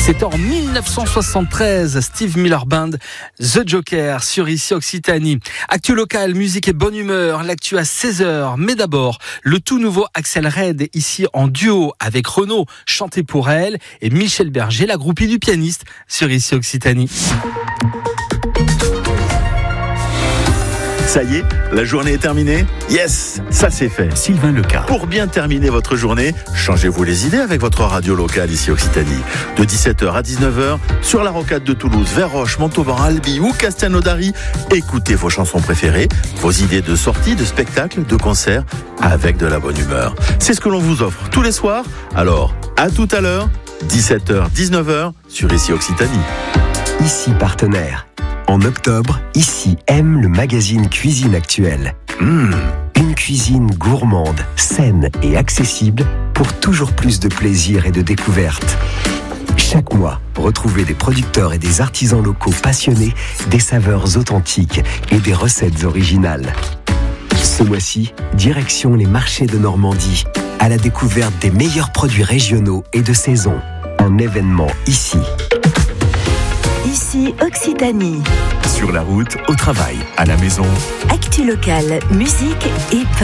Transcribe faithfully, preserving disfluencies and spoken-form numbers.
C'était en dix-neuf cent soixante-treize, Steve Miller Band, The Joker, sur Ici Occitanie. Actu local, musique et bonne humeur, l'actu à seize heures. Mais d'abord, le tout nouveau Axel Red, ici en duo avec Renaud, chanté pour elle, et Michel Berger, la groupie du pianiste, sur Ici Occitanie. Ça y est, la journée est terminée ? Yes, ça c'est fait. Sylvain Leca. Pour bien terminer votre journée, changez-vous les idées avec votre radio locale ici Occitanie. De dix-sept heures à dix-neuf heures, sur la rocade de Toulouse, Verroche, Montauban, Albi ou Castelnaudary, écoutez vos chansons préférées, vos idées de sorties, de spectacles, de concerts, avec de la bonne humeur. C'est ce que l'on vous offre tous les soirs. Alors, à tout à l'heure, dix-sept heures, dix-neuf heures, sur Ici Occitanie. Ici partenaire. En octobre, Ici aime le magazine Cuisine Actuelle. Mmh, une cuisine gourmande, saine et accessible pour toujours plus de plaisir et de découvertes. Chaque mois, retrouvez des producteurs et des artisans locaux passionnés, des saveurs authentiques et des recettes originales. Ce mois-ci, direction les marchés de Normandie, à la découverte des meilleurs produits régionaux et de saison. Un événement ici. Ici Occitanie. Sur la route, au travail, à la maison. Actu locale, musique et